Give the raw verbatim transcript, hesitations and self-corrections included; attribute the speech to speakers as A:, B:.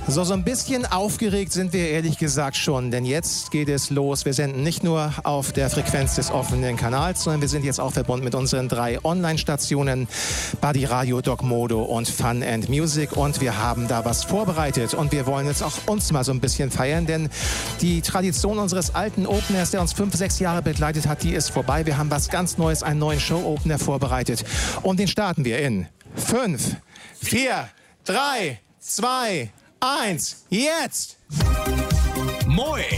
A: So, so ein bisschen aufgeregt sind wir ehrlich gesagt schon, denn jetzt geht es los. Wir senden nicht nur auf der Frequenz des offenen Kanals, sondern wir sind jetzt auch verbunden mit unseren drei Online-Stationen, Buddy Radio, Doc Modo und Fun and Music, und wir haben da was vorbereitet und wir wollen jetzt auch uns mal so ein bisschen feiern, denn die Tradition unseres alten Openers, der uns fünf, sechs Jahre begleitet hat, die ist vorbei. Wir haben was ganz Neues, einen neuen Show-Opener vorbereitet und den starten wir in fünf, vier, drei, zwei, eins, jetzt!
B: Moin!